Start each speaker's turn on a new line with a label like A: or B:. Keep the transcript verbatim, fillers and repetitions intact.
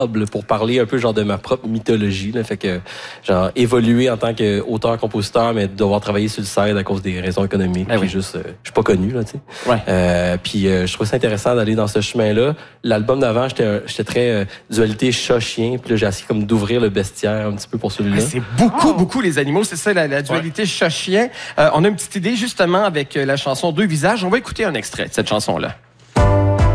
A: pour parler un peu genre de ma propre mythologie. Là, fait que genre évoluer en tant qu'auteur-compositeur, mais devoir travailler sur le side à cause des raisons économiques.
B: Ah oui.
A: Juste, euh, je suis pas connu là, tu sais.
B: Ouais.
A: Euh, puis euh, je trouve ça intéressant d'aller dans ce chemin-là. L'album d'avant, j'étais j'étais très euh, dualité chat-chien. Puis là, j'ai essayé comme d'ouvrir le bestiaire un petit peu pour celui-là.
B: Ah, c'est beaucoup, oh. beaucoup les animaux. C'est ça la, la dualité ouais. chat-chien. Euh, on a une petite idée justement avec la chanson Deux visages. On va écouter un extrait de cette chanson-là.